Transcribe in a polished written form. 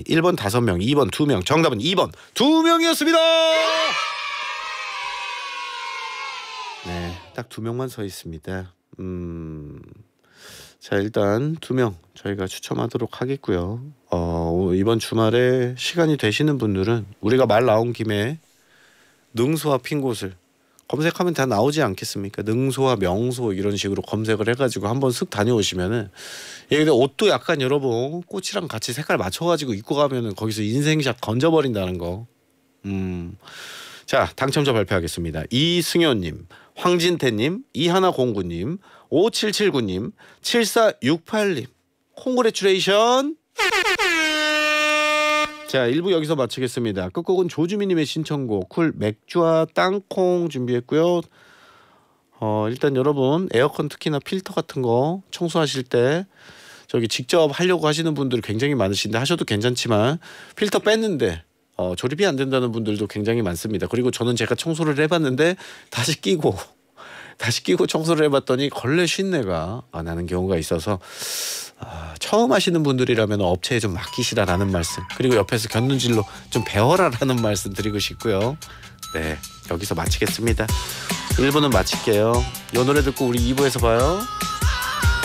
1번 5명, 2번 2명. 정답은 2번 2명이었습니다. 네, 딱 2명만 서 있습니다. 자, 일단 2명 저희가 추첨하도록 하겠고요. 이번 주말에 시간이 되시는 분들은 우리가 말 나온 김에 능소와 핀 곳을 검색하면 다 나오지 않겠습니까? 능소와 명소 이런 식으로 검색을 해가지고 한번 쓱 다녀오시면은, 근데 옷도 약간 여러분 꽃이랑 같이 색깔 맞춰가지고 입고 가면은 거기서 인생샷 건져버린다는 거. 자, 당첨자 발표하겠습니다. 이승효님, 황진태님, 이하나공구님, 5779님, 7468님, 콩그레츄레이션. 자, 1부 여기서 마치겠습니다. 끝곡은 조주미님의 신청곡 쿨 맥주와 땅콩 준비했고요. 일단 여러분 에어컨 특히나 필터 같은 거 청소하실 때 저기 직접 하려고 하시는 분들이 굉장히 많으신데 하셔도 괜찮지만 필터 뺐는데 조립이 안 된다는 분들도 굉장히 많습니다. 그리고 저는 제가 청소를 해봤는데 다시 끼고 청소를 해봤더니 걸레 쉰내가 나는 경우가 있어서 처음 하시는 분들이라면 업체에 좀 맡기시라라는 말씀, 그리고 옆에서 곁눈질로 좀 배워라라는 말씀 드리고 싶고요. 네, 여기서 마치겠습니다. 1부는 마칠게요. 이 노래 듣고 우리 2부에서 봐요.